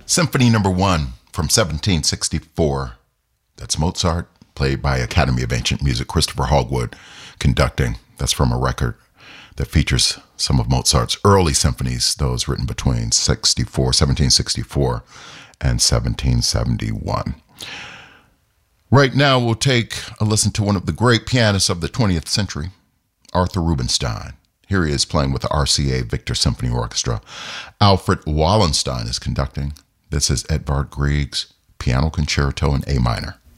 Symphony Number 1 from 1764. That's Mozart, played by Academy of Ancient Music, Christopher Hogwood, conducting. That's from a record that features some of Mozart's early symphonies, those written between 1764 and 1771. Right now, we'll take a listen to one of the great pianists of the 20th century, Arthur Rubinstein. Here he is playing with the RCA Victor Symphony Orchestra. Alfred Wallenstein is conducting. This is Edvard Grieg's Piano Concerto in A minor.